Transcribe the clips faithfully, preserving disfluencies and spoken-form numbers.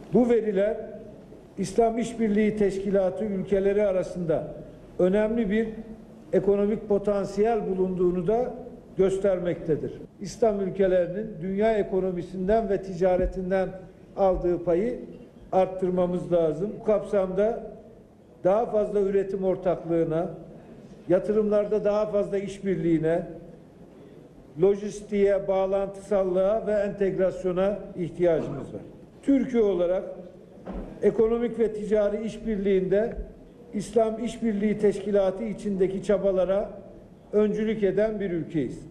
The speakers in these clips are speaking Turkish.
Bu veriler İslam İşbirliği Teşkilatı ülkeleri arasında önemli bir ekonomik potansiyel bulunduğunu da göstermektedir. İslam ülkelerinin dünya ekonomisinden ve ticaretinden aldığı payı arttırmamız lazım. Bu kapsamda daha fazla üretim ortaklığına, yatırımlarda daha fazla işbirliğine, lojistiğe, bağlantısallığa ve entegrasyona ihtiyacımız var. Türkiye olarak ekonomik ve ticari işbirliğinde İslam İşbirliği Teşkilatı içindeki çabalara öncülük eden bir ülkeyiz.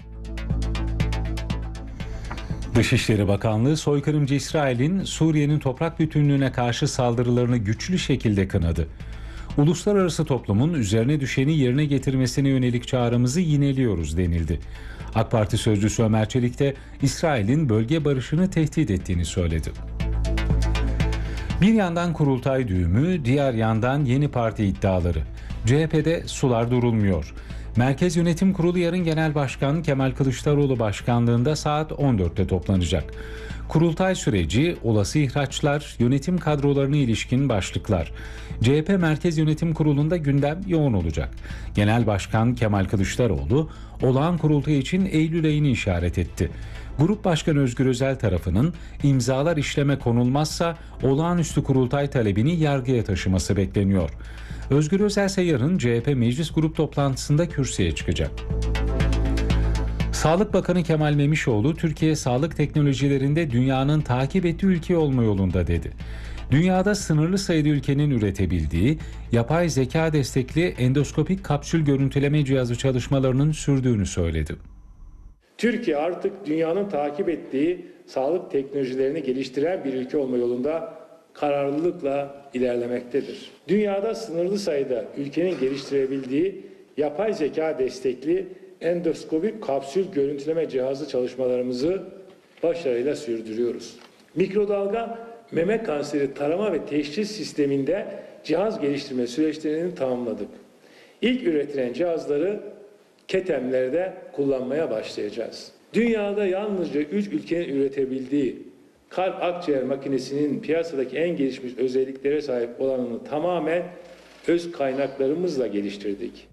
Dışişleri Bakanlığı soykırımcı İsrail'in Suriye'nin toprak bütünlüğüne karşı saldırılarını güçlü şekilde kınadı. Uluslararası toplumun üzerine düşeni yerine getirmesine yönelik çağrımızı yineliyoruz denildi. AK Parti sözcüsü Ömer Çelik de İsrail'in bölge barışını tehdit ettiğini söyledi. Bir yandan kurultay düğümü, diğer yandan yeni parti iddiaları. C H P'de sular durulmuyor. Merkez Yönetim Kurulu yarın Genel Başkan Kemal Kılıçdaroğlu başkanlığında saat on dörtte toplanacak. Kurultay süreci, olası ihraçlar, yönetim kadrolarına ilişkin başlıklar. C H P Merkez Yönetim Kurulu'nda gündem yoğun olacak. Genel Başkan Kemal Kılıçdaroğlu, olağan kurultay için Eylül ayını işaret etti. Grup Başkanı Özgür Özel tarafının imzalar işleme konulmazsa olağanüstü kurultay talebini yargıya taşıması bekleniyor. Özgür Özel ise yarın C H P Meclis Grup toplantısında kürsüye çıkacak. Sağlık Bakanı Kemal Memişoğlu, Türkiye sağlık teknolojilerinde dünyanın takip ettiği ülke olma yolunda dedi. Dünyada sınırlı sayıda ülkenin üretebildiği, yapay zeka destekli endoskopik kapsül görüntüleme cihazı çalışmalarının sürdüğünü söyledi. Türkiye artık dünyanın takip ettiği sağlık teknolojilerini geliştiren bir ülke olma yolunda kararlılıkla ilerlemektedir. Dünyada sınırlı sayıda ülkenin geliştirebildiği yapay zeka destekli endoskopik kapsül görüntüleme cihazı çalışmalarımızı başarıyla sürdürüyoruz. Mikrodalga meme kanseri tarama ve teşhis sisteminde cihaz geliştirme süreçlerini tamamladık. İlk üretilen cihazları ketemlerde kullanmaya başlayacağız. Dünyada yalnızca üç ülkenin üretebildiği kalp akciğer makinesinin piyasadaki en gelişmiş özelliklere sahip olanını tamamen öz kaynaklarımızla geliştirdik.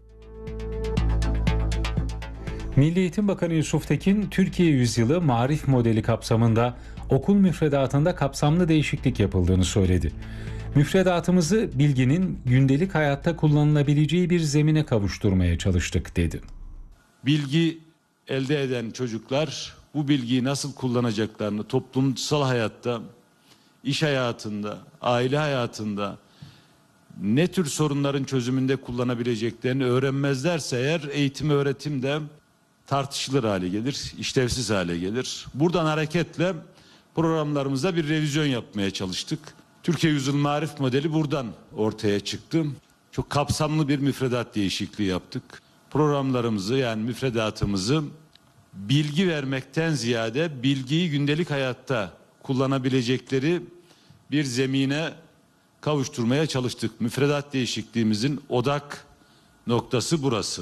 Milli Eğitim Bakanı Yusuf Tekin, Türkiye Yüzyılı Marif modeli kapsamında okul müfredatında kapsamlı değişiklik yapıldığını söyledi. Müfredatımızı bilginin gündelik hayatta kullanılabileceği bir zemine kavuşturmaya çalıştık dedi. Bilgi elde eden çocuklar bu bilgiyi nasıl kullanacaklarını toplumsal hayatta, iş hayatında, aile hayatında ne tür sorunların çözümünde kullanabileceklerini öğrenmezlerse eğer eğitim öğretim de tartışılır hale gelir, işlevsiz hale gelir. Buradan hareketle programlarımıza bir revizyon yapmaya çalıştık. Türkiye Yüzyılı Marif modeli buradan ortaya çıktı. Çok kapsamlı bir müfredat değişikliği yaptık. Programlarımızı yani müfredatımızı bilgi vermekten ziyade bilgiyi gündelik hayatta kullanabilecekleri bir zemine kavuşturmaya çalıştık. Müfredat değişikliğimizin odak noktası burası.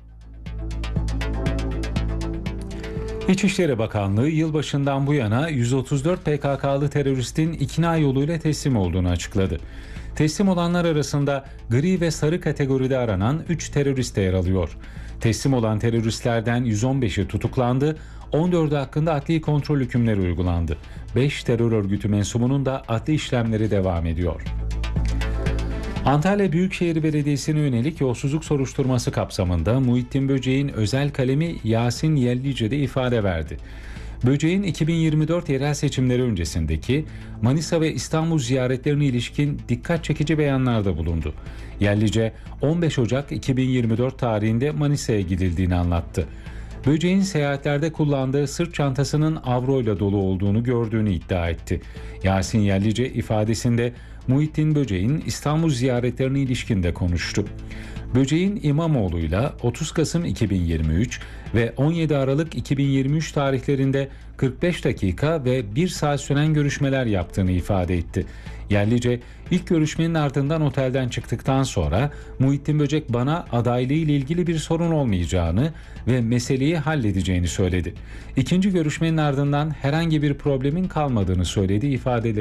İçişleri Bakanlığı yılbaşından bu yana yüz otuz dört P K K'lı teröristin ikna yoluyla teslim olduğunu açıkladı. Teslim olanlar arasında gri ve sarı kategoride aranan üç terörist de yer alıyor. Teslim olan teröristlerden yüz on beşi tutuklandı, on dördü hakkında adli kontrol hükümleri uygulandı. beş terör örgütü mensubunun da adli işlemleri devam ediyor. Antalya Büyükşehir Belediyesi'ne yönelik yolsuzluk soruşturması kapsamında Muhittin Böceğin özel kalemi Yasin Yellice'de ifade verdi. Böceğin iki bin yirmi dört yerel seçimleri öncesindeki Manisa ve İstanbul ziyaretlerine ilişkin dikkat çekici beyanlarda bulundu. Yellice, on beş Ocak iki bin yirmi dört tarihinde Manisa'ya gidildiğini anlattı. Böceğin seyahatlerde kullandığı sırt çantasının avroyla dolu olduğunu gördüğünü iddia etti. Yasin Yellice ifadesinde Muhittin Böceğin İstanbul ziyaretlerine ilişkin de konuştu. Böceğin İmamoğlu'yla otuz Kasım iki bin yirmi üç ve on yedi Aralık iki bin yirmi üç tarihlerinde kırk beş dakika ve bir saat süren görüşmeler yaptığını ifade etti. Yellice, ilk görüşmenin ardından otelden çıktıktan sonra Muhittin Böcek bana adaylığı ile ilgili bir sorun olmayacağını ve meseleyi halledeceğini söyledi. İkinci görüşmenin ardından herhangi bir problemin kalmadığını söyledi ifadeleri.